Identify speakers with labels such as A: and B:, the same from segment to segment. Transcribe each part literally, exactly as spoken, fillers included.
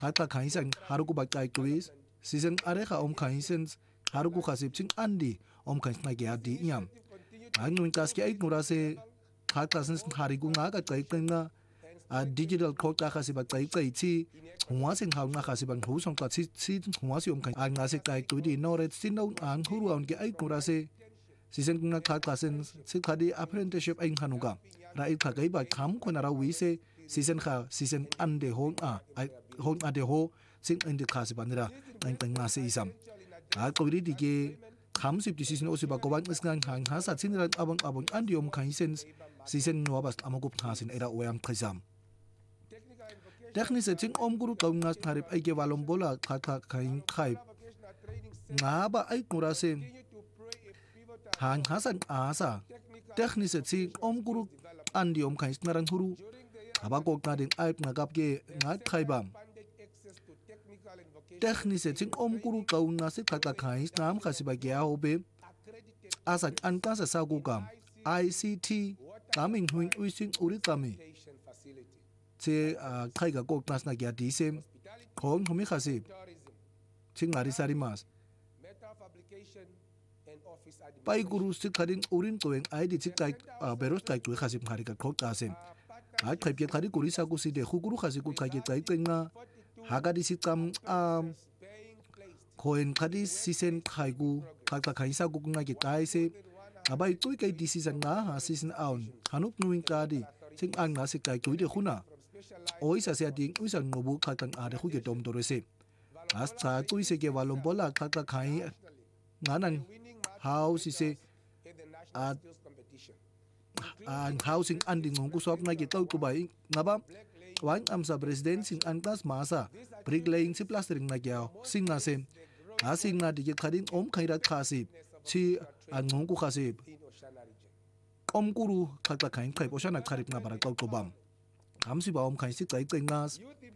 A: Kaka kaisen haruku bakay tuis, sisen areha om kaisen haruku kasip ching andi om kaisen na gya di iam. Ang nuin kaski ay nurase kaka sen hariku nga kay nga a digital code kasi bakay kay ti huwasin haw nga kasi bang husong ka si si huwasi om kaisen ang nasi kay tuidi no red sinaw ang huru ang ay nurase sisen nga kaka sen si kadi apprenticeship ay hanuga. Rait kagay ba kam ko na raw wise season ka season ande hong a hong ade ho sing inde kasi banira nang tang ngase isam a ko ri dige kamsip di season osi ba ko bang isngang hang hasa sinira abang abang andi om kaisen season no bas amagup thasin era oyam khasam technique setting om guru kaw ngas tharip ay ke walom bola kha kain khai nga ba ay kurase hang hasan asa technique setting om guru andi om kaisen narang huru abako na ding ayp na kapke nga khaibam technique ching om kuru kaw na se kaka khai nam khasiba gya hobe asa anka sa sagu kam I C T kaming huing uising uri kami che khai ga ko klas na gya disem khong humi khasib ching ngari sari mas pai guru se khadin urin koeng id chik kai beros kai tu khasib khari ka khok tasem a khai pye khari kuri sa ku si de khuguru khasi ku khai ke kai tenga haga di sitam am koen khadi sisen khai gu khaka khai sa gu nga ki tai se abai tui kai decision na ha season aun hanup nuing ka di sing ang na se kai tu de khuna oi sa se ding ui sang ngobu khakang a de khu ke tom dore se as cha tui se ke walom bola khaka khai nganan how si se a ang housing anding ngong kusop nga gitaw kubay nga ba wang am sa president sing antas masa bricklaying si plastering na gyaw sing na sem asing na di khadin om khairat khasib si ang ngong ku khasib om guru khakla khain khai posana kharip na bara kaw kubam kamsi ba om khain si tai tai ngas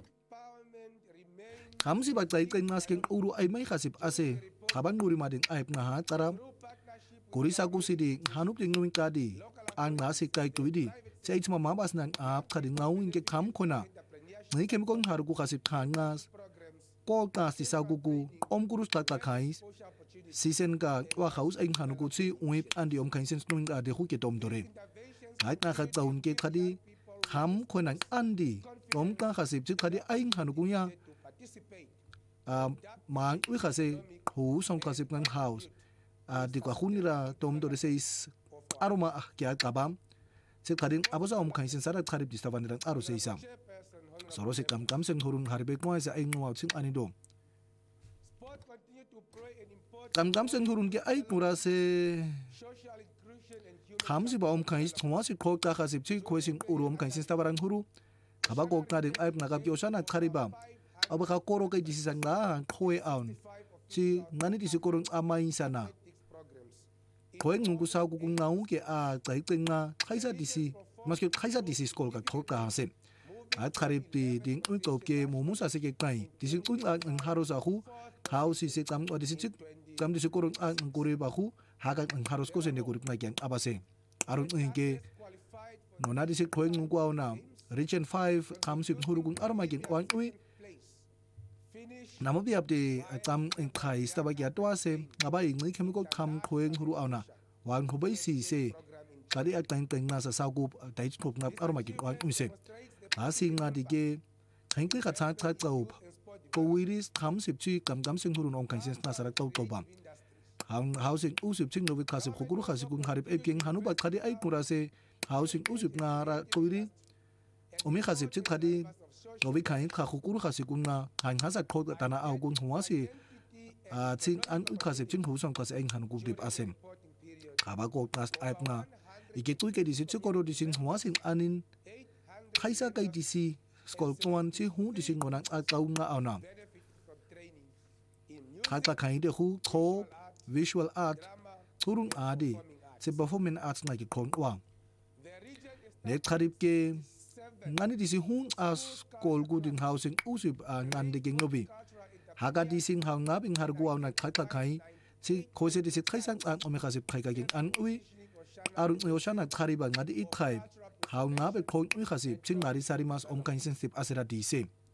A: kamsi ba tai tai ngas king uru ay may khasib ase habang nuri mading ayp na ha taram kurisa ku sidi hanup ding nuing kadi ang nasi kai tuidi sa itma mabas nan ap khading ngawing ke kham khona ngai kem kong haruku khasip thangas ko tas ti sagugu om kurus ta ta khais season ka wa house aing hanuku chi uip andi om khain sen nuing ade hu ke tom dore ai na khat taun ke khadi kham khona andi om ka khasip chi khadi aing hanuku ya um mang ui khase hu song khasip ngang house a di kwa khunira tom dore seis aroma kya kabam se khadin abosa om khain sen sara kharip distavan ran aro se isam soro se kam kam sen horun harbe ko sa ai ngwa ching ani do kam kam sen horun ke ai kura se khamsi ba om khain thwa se khok ta khasip chi khoising urom khain sen stabaran huru aba ko ta ding ai na kap yo sana khariba aba kha koro kai disi sang na khoi aun chi ngani disi korong amai sana koeng nungu sa ku kung ngau ke a tai tenga khaisa disi maske khaisa disi skol ka khok ka sen a kharip ti ding un ko ke momu sa se ke kai disi kun ang haro sa hu how si se kam o disi chik kam disi korong ang kuri ba hu ha ka ang haros ko se ne kurip na kyang abase arun ng ke nona disi koeng nungu au na region five kam sip huru kung arma kin kwang ui namobi abde tam in khai staba gya to ase ngaba ingi chemical kam khoeng huru auna wang khobai si se kadi ak tang tang na sa sagu dai chop na arma ki kwang use asi nga dige thank ka cha cha chau ko wiris tham sip chi kam kam sing huru nom kan sen na sara tau tau bam hang housing usip ching no khasip khukuru khasip kung harip epking hanu ba khadi ai pura se housing usip na ra koiri omi khasip chi khadi Novi kain kha khukuru khasikung na hang hasa khot tana au gun huasi a ching an u khasip ching hu song khas eng han gu dip asem aba ko klas app na ike tu ke disi chu ko ro disi huasi anin khaisa kai disi skol tuan chi hu disi ngona a kau nga au na khata kain de hu tho visual art turung adi se performance arts na ki khong wa ne kharip ke ngani disi hung as kol guding housing usip ngan de gengobi haga disi hang ngabing hargu au na khata khai chi khose disi khaisang ang ome khasip khai ka ging an ui arung yoshana khariba ngadi i khai hau ngabe khong ui khasip ching ngari sari mas om kain sensitive asera disi